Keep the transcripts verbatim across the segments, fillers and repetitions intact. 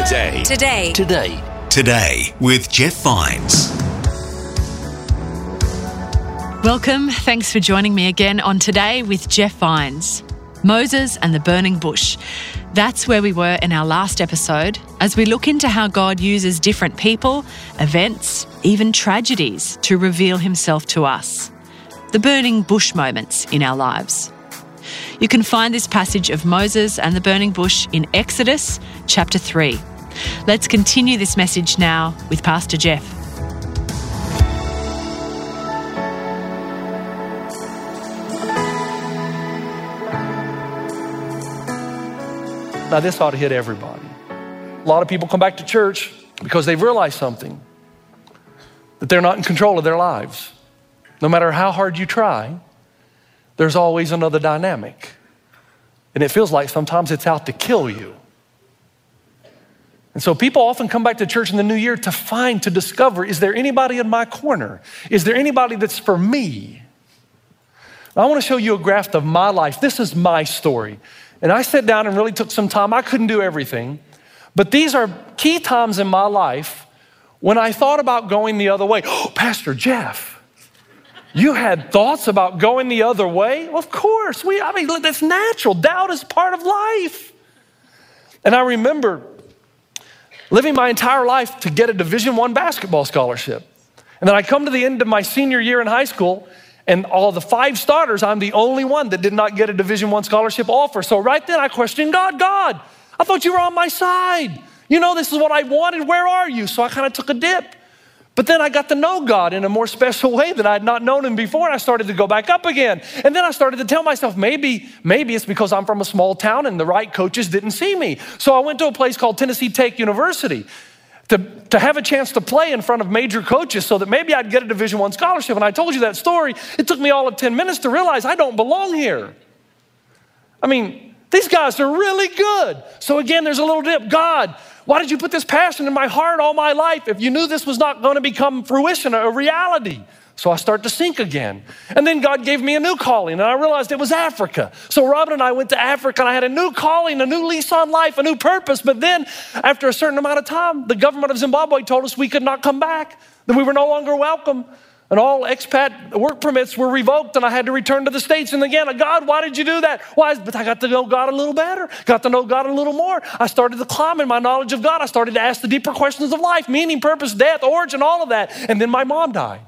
Today. Today. Today. Today with Jeff Vines. Welcome. Thanks for joining me again on Today with Jeff Vines. Moses and the burning bush. That's where we were in our last episode as we look into how God uses different people, events, even tragedies to reveal himself to us. The burning bush moments in our lives. You can find this passage of Moses and the burning bush in Exodus chapter three. Let's continue this message now with Pastor Jeff. Now, this ought to hit everybody. A lot of people come back to church because they've realized something, that they're not in control of their lives. No matter how hard you try, there's always another dynamic. And it feels like sometimes it's out to kill you. And so people often come back to church in the new year to find, to discover, is there anybody in my corner? Is there anybody that's for me? Now, I want to show you a graph of my life. This is my story. And I sat down and really took some time. I couldn't do everything. But these are key times in my life when I thought about going the other way. Oh, Pastor Jeff, you had thoughts about going the other way? Well, of course. We, I mean, that's natural. Doubt is part of life. And I remember living my entire life to get a Division One basketball scholarship. And then I come to the end of my senior year in high school, and all the five starters, I'm the only one that did not get a Division One scholarship offer. So right then I questioned God. God, I thought you were on my side. You know, this is what I wanted. Where are you? So I kind of took a dip. But then I got to know God in a more special way that I had not known him before. And I started to go back up again. And then I started to tell myself, maybe, maybe it's because I'm from a small town and the right coaches didn't see me. So I went to a place called Tennessee Tech University to, to have a chance to play in front of major coaches so that maybe I'd get a Division One scholarship. And I told you that story. It took me all of ten minutes to realize I don't belong here. I mean, these guys are really good. So again, there's a little dip. God, why did you put this passion in my heart all my life if you knew this was not going to become fruition, a reality? So I start to sink again. And then God gave me a new calling, and I realized it was Africa. So Robin and I went to Africa, and I had a new calling, a new lease on life, a new purpose. But then after a certain amount of time, the government of Zimbabwe told us we could not come back, that we were no longer welcome. And all expat work permits were revoked, and I had to return to the States. And again, God, why did you do that? Why? But I got to know God a little better, got to know God a little more. I started to climb in my knowledge of God. I started to ask the deeper questions of life, meaning, purpose, death, origin, all of that. And then my mom died.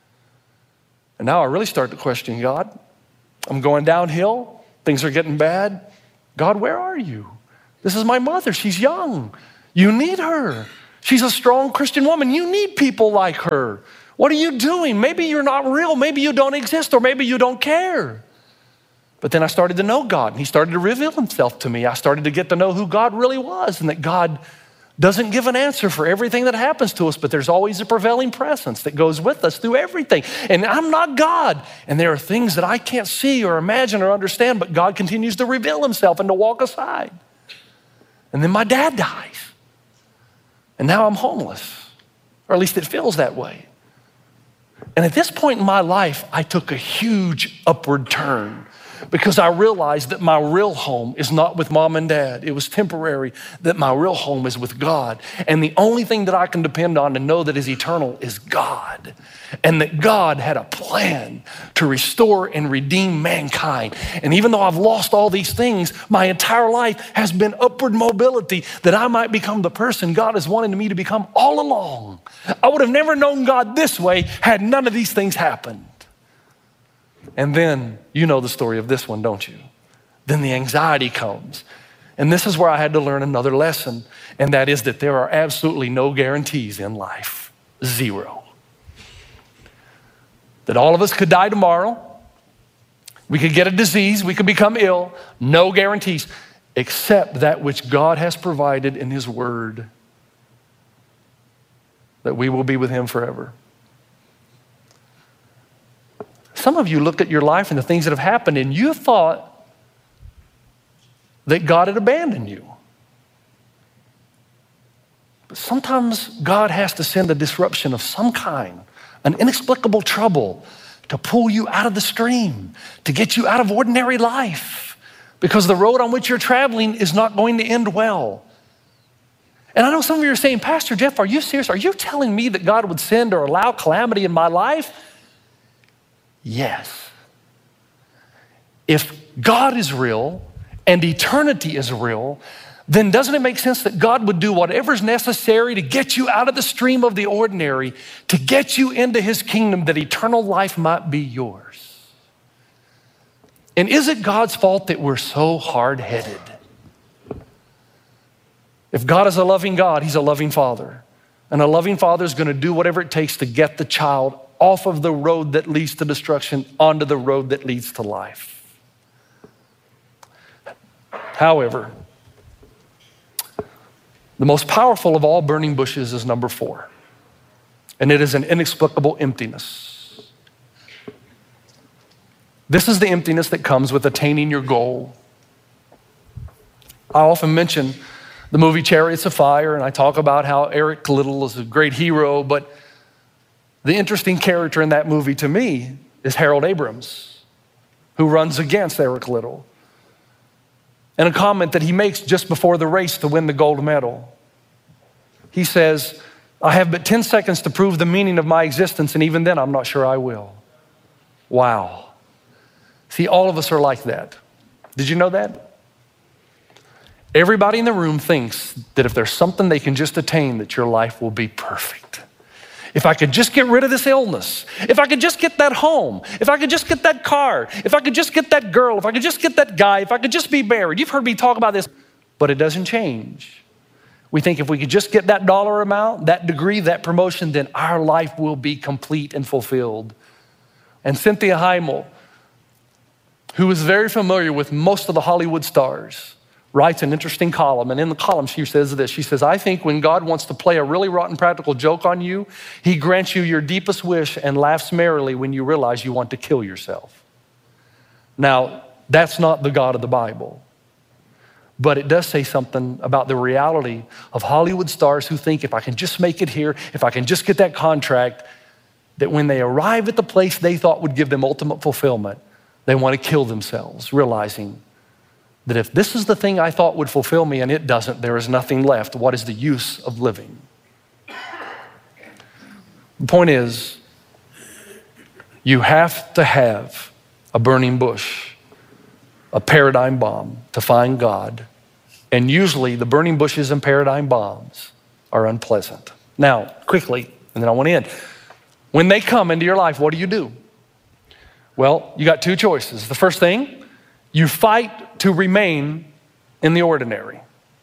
And now I really start to question God. I'm going downhill. Things are getting bad. God, where are you? This is my mother. She's young. You need her. She's a strong Christian woman. You need people like her. What are you doing? Maybe you're not real. Maybe you don't exist, or maybe you don't care. But then I started to know God, and he started to reveal himself to me. I started to get to know who God really was, and that God doesn't give an answer for everything that happens to us, but there's always a prevailing presence that goes with us through everything. And I'm not God, and there are things that I can't see or imagine or understand, but God continues to reveal himself and to walk aside. And then my dad dies, and now I'm homeless, or at least it feels that way. And at this point in my life, I took a huge upward turn because I realized that my real home is not with mom and dad. It was temporary, that my real home is with God. And the only thing that I can depend on to know that is eternal is God. And that God had a plan to restore and redeem mankind. And even though I've lost all these things, my entire life has been upward mobility that I might become the person God has wanted me to become all along. I would have never known God this way had none of these things happened. And then, you know the story of this one, don't you? Then the anxiety comes. And this is where I had to learn another lesson, and that is that there are absolutely no guarantees in life. Zero. That all of us could die tomorrow. We could get a disease. We could become ill. No guarantees, except that which God has provided in his word, that we will be with him forever. Some of you look at your life and the things that have happened, and you thought that God had abandoned you. But sometimes God has to send a disruption of some kind, an inexplicable trouble, to pull you out of the stream, to get you out of ordinary life, because the road on which you're traveling is not going to end well. And I know some of you are saying, Pastor Jeff, are you serious? Are you telling me that God would send or allow calamity in my life? Yes. If God is real and eternity is real, then doesn't it make sense that God would do whatever's necessary to get you out of the stream of the ordinary, to get you into his kingdom, that eternal life might be yours? And is it God's fault that we're so hard-headed? If God is a loving God, he's a loving father. And a loving father is going to do whatever it takes to get the child off of the road that leads to destruction onto the road that leads to life. However, the most powerful of all burning bushes is number four, and it is an inexplicable emptiness. This is the emptiness that comes with attaining your goal. I often mention the movie Chariots of Fire, and I talk about how Eric Liddell is a great hero, but the interesting character in that movie to me is Harold Abrams, who runs against Eric Liddell. And a comment that he makes just before the race to win the gold medal. He says, I have but ten seconds to prove the meaning of my existence, and even then I'm not sure I will. Wow. See, all of us are like that. Did you know that? Everybody in the room thinks that if there's something they can just attain, that your life will be perfect. If I could just get rid of this illness, if I could just get that home, if I could just get that car, if I could just get that girl, if I could just get that guy, if I could just be married. You've heard me talk about this, but it doesn't change. We think if we could just get that dollar amount, that degree, that promotion, then our life will be complete and fulfilled. And Cynthia Heimel, who is very familiar with most of the Hollywood stars, writes an interesting column, and in the column she says this. She says, I think when God wants to play a really rotten practical joke on you, he grants you your deepest wish and laughs merrily when you realize you want to kill yourself. Now, that's not the God of the Bible, but it does say something about the reality of Hollywood stars who think if I can just make it here, if I can just get that contract, that when they arrive at the place they thought would give them ultimate fulfillment, they want to kill themselves, realizing that if this is the thing I thought would fulfill me and it doesn't, there is nothing left. What is the use of living? The point is, you have to have a burning bush, a paradigm bomb to find God. And usually the burning bushes and paradigm bombs are unpleasant. Now, quickly, and then I want to end. When they come into your life, what do you do? Well, you got two choices. The first thing, you fight to remain in the ordinary.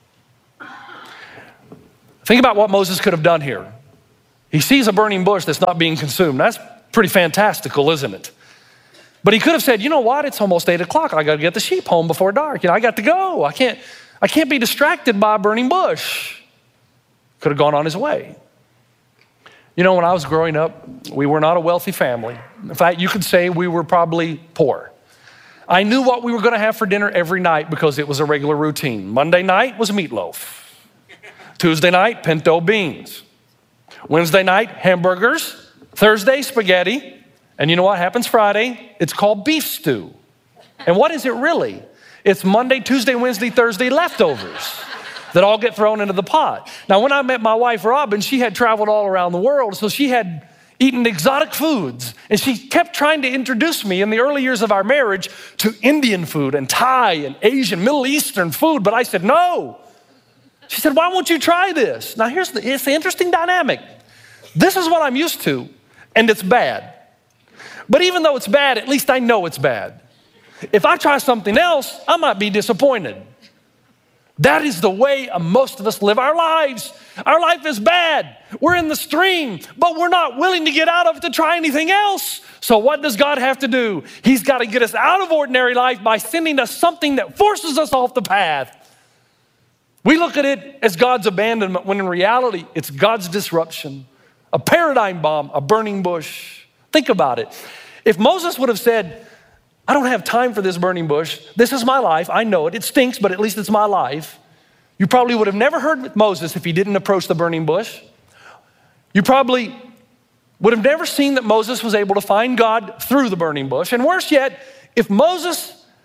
Think about what Moses could have done here. He sees a burning bush that's not being consumed. That's pretty fantastical, isn't it? But he could have said, you know what? It's almost eight o'clock. I got to get the sheep home before dark. You know, I got to go. I can't, I can't be distracted by a burning bush. Could have gone on his way. You know, when I was growing up, we were not a wealthy family. In fact, you could say we were probably poor. I knew what we were going to have for dinner every night because it was a regular routine. Monday night was meatloaf. Tuesday night, pinto beans. Wednesday night, hamburgers. Thursday, spaghetti. And you know what happens Friday? It's called beef stew. And what is it really? It's Monday, Tuesday, Wednesday, Thursday leftovers that all get thrown into the pot. Now, when I met my wife, Robin, she had traveled all around the world, so she had eaten exotic foods. And she kept trying to introduce me in the early years of our marriage to Indian food and Thai and Asian, Middle Eastern food. But I said, no. She said, why won't you try this? Now here's the, it's the interesting dynamic. This is what I'm used to, and it's bad. But even though it's bad, at least I know it's bad. If I try something else, I might be disappointed. That is the way most of us live our lives. Our life is bad. We're in the stream, but we're not willing to get out of it to try anything else. So what does God have to do? He's got to get us out of ordinary life by sending us something that forces us off the path. We look at it as God's abandonment, when in reality, it's God's disruption, a paradigm bomb, a burning bush. Think about it. If Moses would have said, I don't have time for this burning bush. This is my life. I know it. It stinks, but at least it's my life. You probably would have never heard Moses if he didn't approach the burning bush. You probably would have never seen that Moses was able to find God through the burning bush. And worse yet, if Moses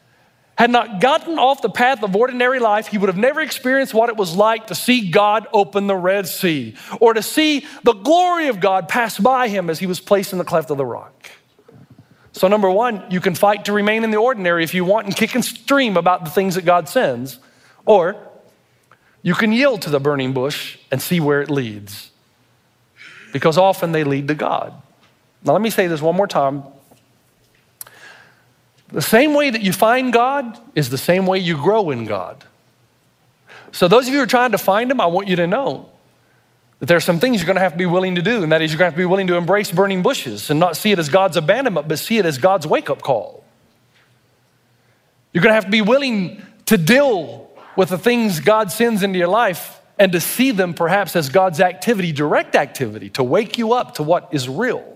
had not gotten off the path of ordinary life, he would have never experienced what it was like to see God open the Red Sea or to see the glory of God pass by him as he was placed in the cleft of the rock. So number one, you can fight to remain in the ordinary if you want and kick and scream about the things that God sends, or you can yield to the burning bush and see where it leads, because often they lead to God. Now let me say this one more time. The same way that you find God is the same way you grow in God. So those of you who are trying to find him, I want you to know that there are some things you're going to have to be willing to do, and that is you're going to have to be willing to embrace burning bushes and not see it as God's abandonment, but see it as God's wake-up call. You're going to have to be willing to deal with the things God sends into your life and to see them perhaps as God's activity, direct activity, to wake you up to what is real.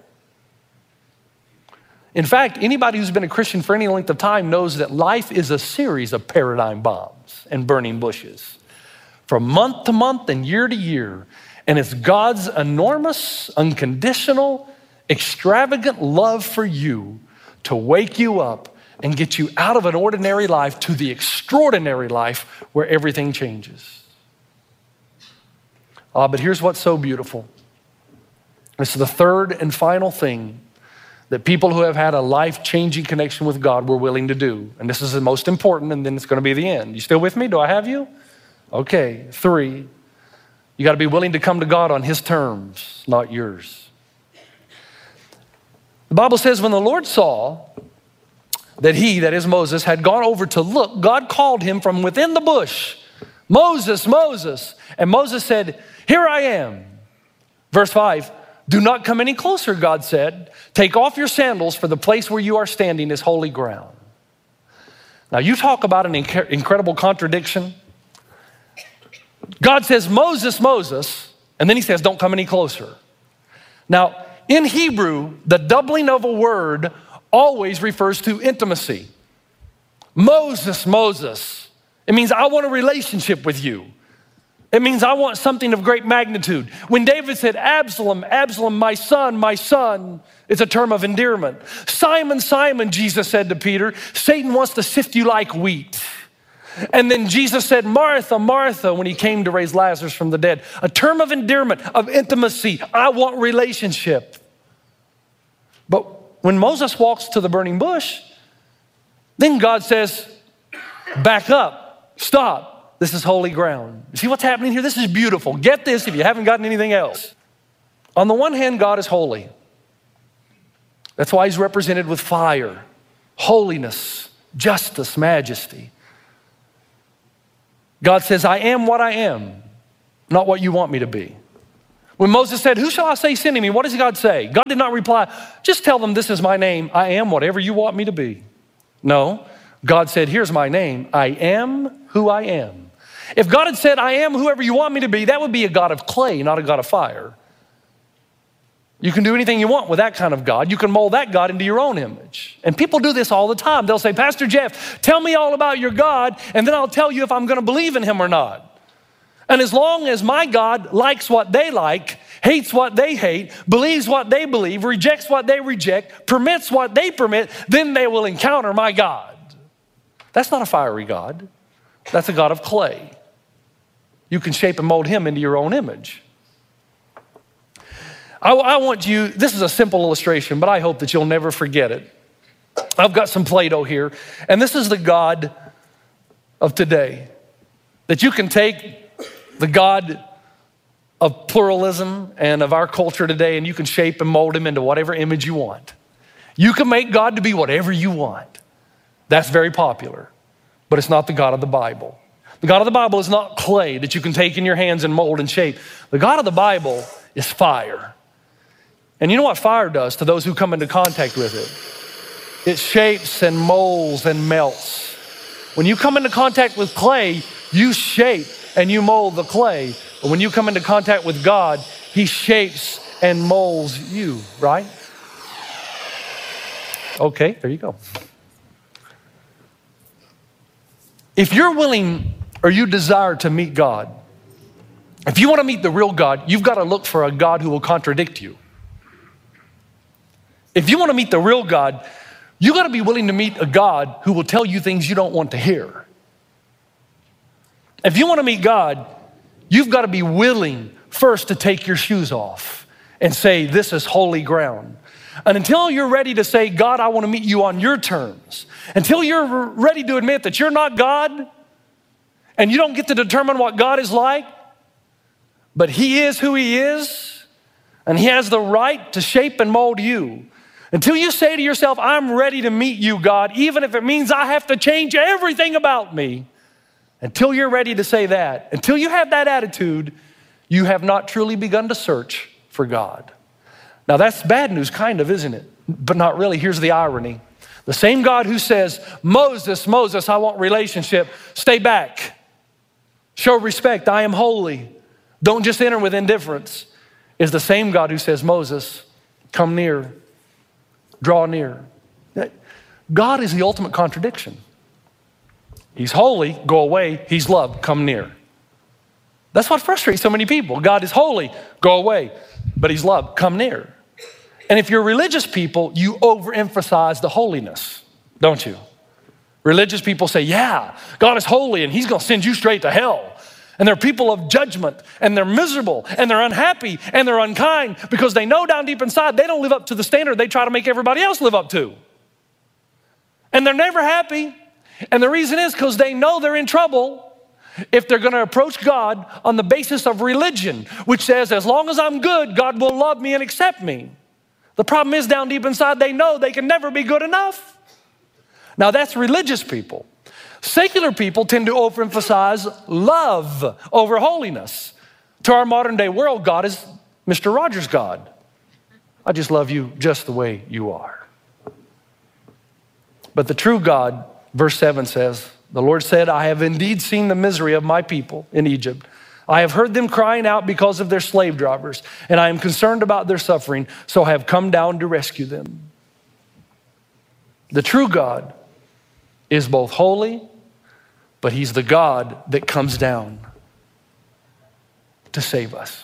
In fact, anybody who's been a Christian for any length of time knows that life is a series of paradigm bombs and burning bushes from month to month and year to year. And it's God's enormous, unconditional, extravagant love for you to wake you up and get you out of an ordinary life to the extraordinary life where everything changes. Ah, but here's what's so beautiful. This is the third and final thing that people who have had a life-changing connection with God were willing to do. And this is the most important, and then it's going to be the end. You still with me? Do I have you? Okay, three. You got to be willing to come to God on his terms, not yours. The Bible says when the Lord saw that he, that is Moses, had gone over to look, God called him from within the bush, Moses, Moses. And Moses said, here I am. Verse five, do not come any closer, God said. Take off your sandals, for the place where you are standing is holy ground. Now you talk about an inc- incredible contradiction. God says, Moses, Moses, and then he says, don't come any closer. Now, in Hebrew, the doubling of a word always refers to intimacy. Moses, Moses. It means I want a relationship with you. It means I want something of great magnitude. When David said, Absalom, Absalom, my son, my son, it's a term of endearment. Simon, Simon, Jesus said to Peter, Satan wants to sift you like wheat. And then Jesus said, Martha, Martha, when he came to raise Lazarus from the dead. A term of endearment, of intimacy. I want relationship. But when Moses walks to the burning bush, then God says, back up, stop. This is holy ground. You see what's happening here? This is beautiful. Get this if you haven't gotten anything else. On the one hand, God is holy. That's why he's represented with fire, holiness, justice, majesty. God says, I am what I am, not what you want me to be. When Moses said, who shall I say sending me? What does God say? God did not reply, just tell them this is my name. I am whatever you want me to be. No, God said, here's my name. I am who I am. If God had said, I am whoever you want me to be, that would be a God of clay, not a God of fire. You can do anything you want with that kind of God. You can mold that God into your own image. And people do this all the time. They'll say, Pastor Jeff, tell me all about your God, and then I'll tell you if I'm going to believe in him or not. And as long as my God likes what they like, hates what they hate, believes what they believe, rejects what they reject, permits what they permit, then they will encounter my God. That's not a fiery God. That's a God of clay. You can shape and mold him into your own image. I, I want you, this is a simple illustration, but I hope that you'll never forget it. I've got some Play-Doh here, and this is the God of today. That you can take the God of pluralism and of our culture today, and you can shape and mold him into whatever image you want. You can make God to be whatever you want. That's very popular, but it's not the God of the Bible. The God of the Bible is not clay that you can take in your hands and mold and shape. The God of the Bible is fire. And you know what fire does to those who come into contact with it? It shapes and molds and melts. When you come into contact with clay, you shape and you mold the clay. But when you come into contact with God, he shapes and molds you, right? Okay, there you go. If you're willing or you desire to meet God, if you want to meet the real God, you've got to look for a God who will contradict you. If you want to meet the real God, You got to be willing to meet a God who will tell you things you don't want to hear. If you want to meet God, you've got to be willing first to take your shoes off and say, this is holy ground. And until you're ready to say, God, I want to meet you on your terms, until you're ready to admit that you're not God and you don't get to determine what God is like, but he is who he is, and he has the right to shape and mold you. Until you say to yourself, I'm ready to meet you, God, even if it means I have to change everything about me. Until you're ready to say that, until you have that attitude, you have not truly begun to search for God. Now that's bad news, kind of, isn't it? But not really. Here's the irony. The same God who says, Moses, Moses, I want relationship, stay back. Show respect, I am holy. Don't just enter with indifference, is the same God who says, Moses, come near, draw near. God is the ultimate contradiction. He's holy, go away. He's love, come near. That's what frustrates so many people. God is holy, go away. But he's love, come near. And if you're religious people, you overemphasize the holiness, don't you? Religious people say, yeah, God is holy and he's gonna send you straight to hell. And they're people of judgment, and they're miserable, and they're unhappy, and they're unkind because they know down deep inside they don't live up to the standard they try to make everybody else live up to. And they're never happy. And the reason is because they know they're in trouble if they're gonna approach God on the basis of religion, which says, as long as I'm good, God will love me and accept me. The problem is down deep inside, they know they can never be good enough. Now that's religious people. Secular people tend to overemphasize love over holiness. To our modern day world, God is Mister Rogers' God. I just love you just the way you are. But the true God, verse seven says, the Lord said, I have indeed seen the misery of my people in Egypt. I have heard them crying out because of their slave drivers, and I am concerned about their suffering, so I have come down to rescue them. The true God is both holy, but he's the God that comes down to save us.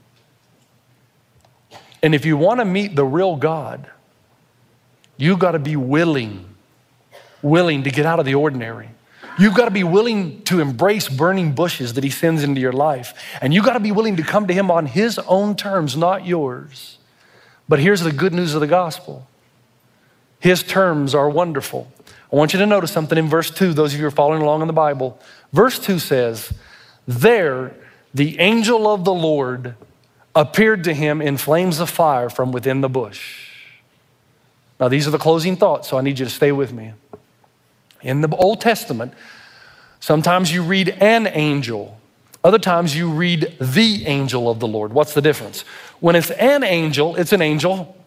And if you want to meet the real God, you've got to be willing, willing to get out of the ordinary. You've got to be willing to embrace burning bushes that he sends into your life. And you've got to be willing to come to him on his own terms, not yours. But here's the good news of the gospel. His terms are wonderful. I want you to notice something in verse two, those of you who are following along in the Bible. Verse two says, there the angel of the Lord appeared to him in flames of fire from within the bush. Now these are the closing thoughts, so I need you to stay with me. In the Old Testament, sometimes you read an angel. Other times you read the angel of the Lord. What's the difference? When it's an angel, it's an angel